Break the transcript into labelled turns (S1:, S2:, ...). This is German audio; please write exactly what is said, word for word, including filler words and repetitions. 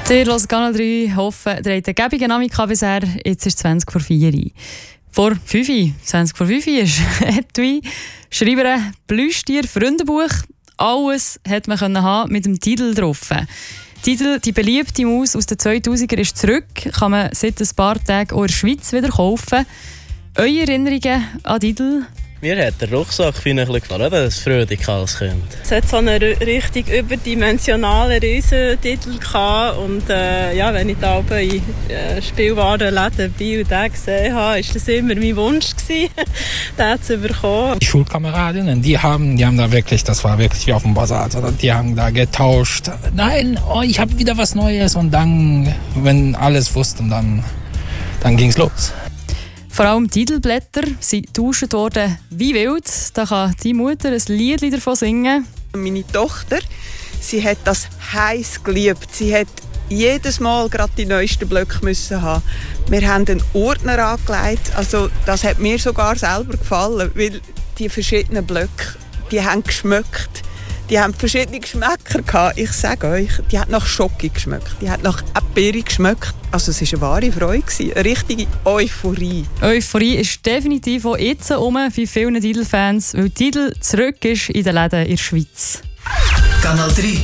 S1: Ihr hört Kanal drei, hoffe, ihr habt einen gäbigen Nachmittag bisher. Jetzt ist es zwanzig vor vier. Vor fünf, zwanzig vor fünf ist Edwy, Schreiber, Plüschtier, Freundebuch. Alles hat man können haben mit dem Titel drauf. Titel «Die beliebte Maus» aus den zweitausender ist zurück. Kann man seit ein paar Tagen auch in der Schweiz wieder kaufen. Eure Erinnerungen an Titel?
S2: Mir hat der Rucksack ein bisschen gefallen, dass es freudig alles kommt.
S3: Es hat so einen richtig überdimensionalen Riesentitel gehabt und äh, ja, wenn ich da oben in äh, Spielwarenläden bin und den gesehen habe, war das immer mein Wunsch gewesen, den zu bekommen.
S4: Die Schulkameradinnen, die haben, die haben da wirklich, das war wirklich wie auf dem Basar, also die haben da getauscht. Nein, oh, ich habe wieder was Neues und dann, wenn alles wussten, dann, dann ging es los.
S1: Vor allem Titelblätter sind getauscht worden wie wild. Da kann die Mutter ein Lied davon singen.
S5: Meine Tochter, sie hat das heiß geliebt. Sie hat jedes Mal gerade die neuesten Blöcke müssen haben. Wir haben einen Ordner angelegt. Also das hat mir sogar selber gefallen, weil die verschiedenen Blöcke, die haben geschmeckt. Die haben verschiedene Geschmäcker gehabt. Ich sage euch, die hat nach Schoki geschmeckt. Die hat nach Erdbeere geschmeckt. Also es war eine wahre Freude, eine richtige Euphorie.
S1: Euphorie ist definitiv auch jetzt um bei vielen Tidal-Fans, weil Tidal zurück ist in den Läden in der Schweiz.
S6: Kanal drei